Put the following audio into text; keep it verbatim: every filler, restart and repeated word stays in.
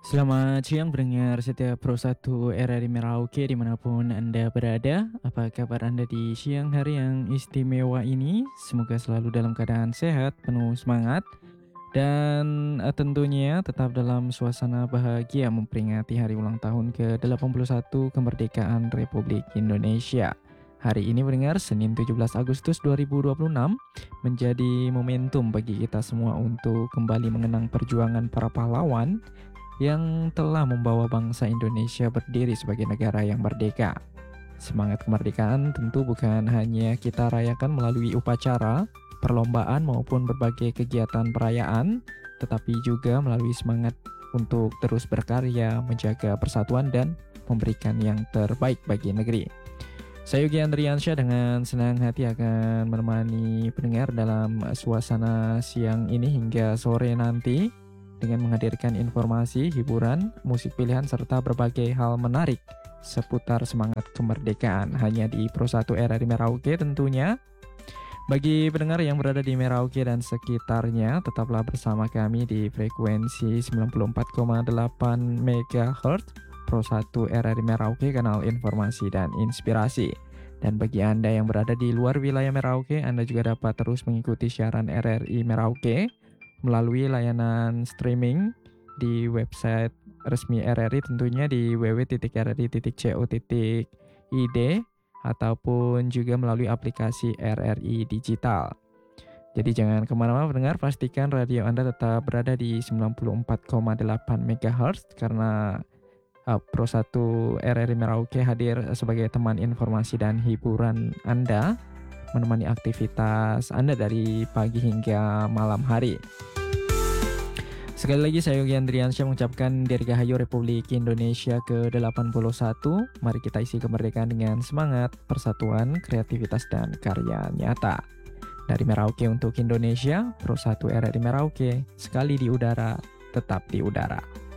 Selamat siang pendengar setiap Pro satu R R I Merauke dimanapun Anda berada. Apa kabar Anda di siang hari yang istimewa ini? Semoga selalu dalam keadaan sehat, penuh semangat, dan eh, tentunya tetap dalam suasana bahagia memperingati hari ulang tahun ke delapan puluh satu kemerdekaan Republik Indonesia. Hari ini mendengar Senin tujuh belas Agustus dua ribu dua puluh enam menjadi momentum bagi kita semua untuk kembali mengenang perjuangan para pahlawan yang telah membawa bangsa Indonesia berdiri sebagai negara yang merdeka. Semangat kemerdekaan tentu bukan hanya kita rayakan melalui upacara, perlombaan maupun berbagai kegiatan perayaan, tetapi juga melalui semangat untuk terus berkarya, menjaga persatuan dan memberikan yang terbaik bagi negeri. Saya Yogi Andriansyah dengan senang hati akan menemani pendengar dalam suasana siang ini hingga sore nanti dengan menghadirkan informasi, hiburan, musik pilihan, serta berbagai hal menarik seputar semangat kemerdekaan hanya di Pro satu R R I Merauke tentunya. Bagi pendengar yang berada di Merauke dan sekitarnya, tetaplah bersama kami di frekuensi sembilan puluh empat koma delapan megahertz Pro satu R R I Merauke, kanal informasi dan inspirasi. Dan bagi Anda yang berada di luar wilayah Merauke, Anda juga dapat terus mengikuti siaran R R I Merauke melalui layanan streaming di website resmi R R I tentunya di w w w titik r r i titik co titik i d ataupun juga melalui aplikasi R R I Digital. Jadi jangan kemana-mana pendengar, pastikan radio Anda tetap berada di sembilan puluh empat koma delapan megahertz karena uh, Pro satu R R I Merauke hadir sebagai teman informasi dan hiburan Anda, menemani aktivitas Anda dari pagi hingga malam hari. Sekali lagi saya Yogi Andriansyah mengucapkan Dirgahayu Republik Indonesia ke delapan puluh satu. Mari kita isi kemerdekaan dengan semangat, persatuan, kreativitas, dan karya nyata. Dari Merauke untuk Indonesia, Pro satu R R I Merauke, sekali di udara, tetap di udara.